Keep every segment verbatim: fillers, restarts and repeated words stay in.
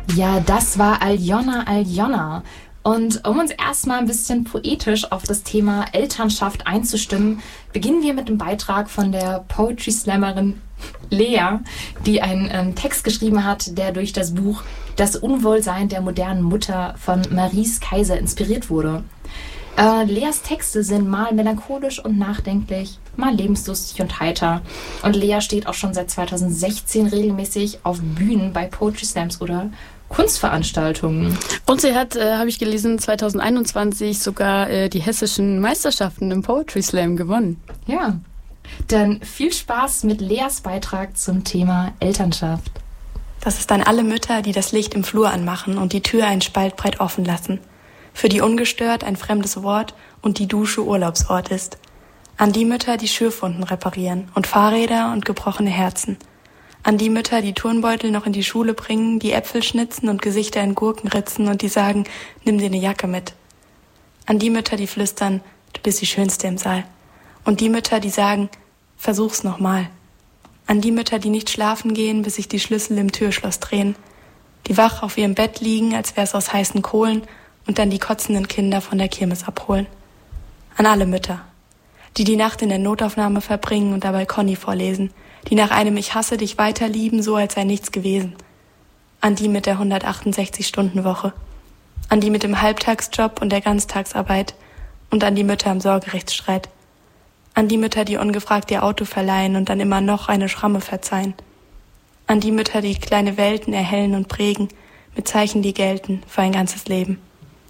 Ja, das war Aljona Aljona. Und um uns erstmal ein bisschen poetisch auf das Thema Elternschaft einzustimmen, beginnen wir mit dem Beitrag von der Poetry Slammerin Lea, die einen ähm, Text geschrieben hat, der durch das Buch Das Unwohlsein der modernen Mutter von Maries Kaiser inspiriert wurde. Äh, Leas Texte sind mal melancholisch und nachdenklich, mal lebenslustig und heiter. Und Lea steht auch schon seit zweitausendsechzehn regelmäßig auf Bühnen bei Poetry Slams oder Kunstveranstaltungen. Und sie hat, äh, habe ich gelesen, zweitausendeinundzwanzig sogar äh, die hessischen Meisterschaften im Poetry Slam gewonnen. Ja, dann viel Spaß mit Leas Beitrag zum Thema Elternschaft. Das ist an alle Mütter, die das Licht im Flur anmachen und die Tür einen Spalt breit offen lassen. Für die ungestört ein fremdes Wort und die Dusche Urlaubsort ist. An die Mütter, die Schürfwunden reparieren und Fahrräder und gebrochene Herzen. An die Mütter, die Turnbeutel noch in die Schule bringen, die Äpfel schnitzen und Gesichter in Gurken ritzen und die sagen, nimm dir eine Jacke mit. An die Mütter, die flüstern, du bist die Schönste im Saal. Und die Mütter, die sagen, versuch's nochmal. An die Mütter, die nicht schlafen gehen, bis sich die Schlüssel im Türschloss drehen. Die wach auf ihrem Bett liegen, als wär's aus heißen Kohlen und dann die kotzenden Kinder von der Kirmes abholen. An alle Mütter, die die Nacht in der Notaufnahme verbringen und dabei Conny vorlesen, die nach einem Ich hasse dich weiterlieben, so als sei nichts gewesen. An die mit der hundertachtundsechzig-Stunden-Woche. An die mit dem Halbtagsjob und der Ganztagsarbeit. Und an die Mütter im Sorgerechtsstreit. An die Mütter, die ungefragt ihr Auto verleihen und dann immer noch eine Schramme verzeihen. An die Mütter, die kleine Welten erhellen und prägen, mit Zeichen, die gelten für ein ganzes Leben.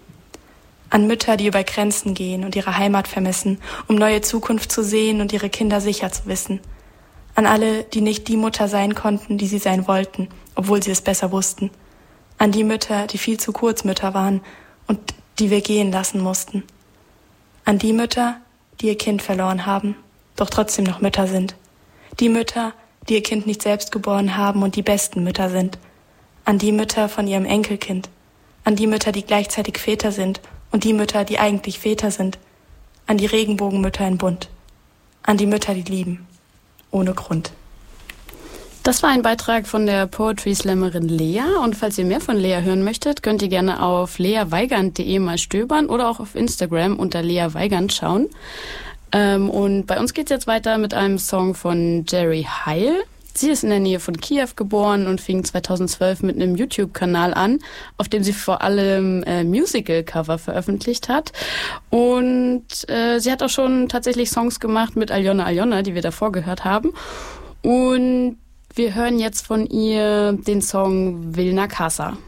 An Mütter, die über Grenzen gehen und ihre Heimat vermissen, um neue Zukunft zu sehen und ihre Kinder sicher zu wissen. An alle, die nicht die Mutter sein konnten, die sie sein wollten, obwohl sie es besser wussten. An die Mütter, die viel zu kurz Mütter waren und die wir gehen lassen mussten. An die Mütter, die ihr Kind verloren haben, doch trotzdem noch Mütter sind. Die Mütter, die ihr Kind nicht selbst geboren haben und die besten Mütter sind. An die Mütter von ihrem Enkelkind. An die Mütter, die gleichzeitig Väter sind und die Mütter, die eigentlich Väter sind. An die Regenbogenmütter in Bunt. An die Mütter, die lieben. Ohne Grund. Das war ein Beitrag von der Poetry Slammerin Lea. Und falls ihr mehr von Lea hören möchtet, könnt ihr gerne auf lea weigand punkt de mal stöbern oder auch auf Instagram unter Lea Weigand schauen. Ähm, und bei uns geht's jetzt weiter mit einem Song von Jerry Heil. Sie ist in der Nähe von Kiew geboren und fing zweitausendzwölf mit einem YouTube-Kanal an, auf dem sie vor allem äh, Musical-Cover veröffentlicht hat. Und äh, sie hat auch schon tatsächlich Songs gemacht mit Aljona Aljona, die wir davor gehört haben. Und wir hören jetzt von ihr den Song Vilna Casa.